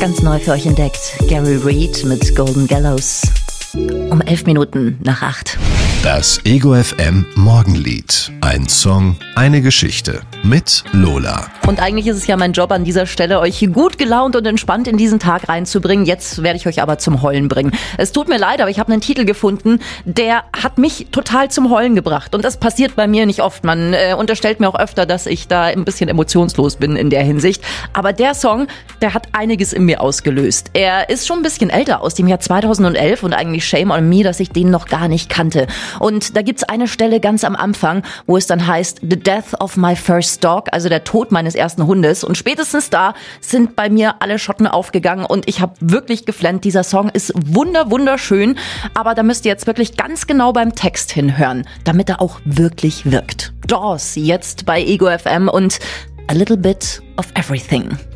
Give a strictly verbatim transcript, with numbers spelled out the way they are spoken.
Ganz neu für euch entdeckt. Gary Reed mit Golden Gallows. Um elf Minuten nach acht. Das Ego F M Morgenlied. Ein Song, eine Geschichte. Mit Lola. Und eigentlich ist es ja mein Job an dieser Stelle, euch gut gelaunt und entspannt in diesen Tag reinzubringen. Jetzt werde ich euch aber zum Heulen bringen. Es tut mir leid, aber ich habe einen Titel gefunden, der hat mich total zum Heulen gebracht. Und das passiert bei mir nicht oft. Man äh, unterstellt mir auch öfter, dass ich da ein bisschen emotionslos bin in der Hinsicht. Aber der Song, der hat einiges in mir ausgelöst. Er ist schon ein bisschen älter, aus dem Jahr zweitausendelf, und eigentlich shame on me, dass ich den noch gar nicht kannte. Und da gibt's eine Stelle ganz am Anfang, wo es dann heißt, The Death of my first dog, also der Tod meines ersten Hundes. Und spätestens da sind bei mir alle Schotten aufgegangen und ich habe wirklich geflennt. Dieser Song ist wunder, wunderschön, aber da müsst ihr jetzt wirklich ganz genau beim Text hinhören, damit er auch wirklich wirkt. Jaws, jetzt bei Ego F M und A Little Bit of Everything.